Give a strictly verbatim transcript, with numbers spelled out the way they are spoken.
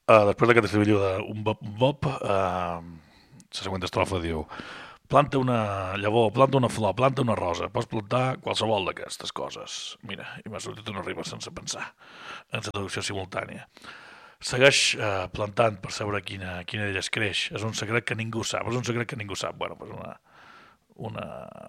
Uh, després d'aquest estribillo d'un bop bop, uh, la següent estrofa diu: planta una llavor, planta una flor, planta una rosa, pots plantar qualsevol d'aquestes coses. Mira, i m'ha sortit una rima sense pensar, en la traducció simultània. Segueix uh, plantant per saber quina, quina d'elles creix. És un secret que ningú sap, és un secret que ningú sap. Bueno, pues una, una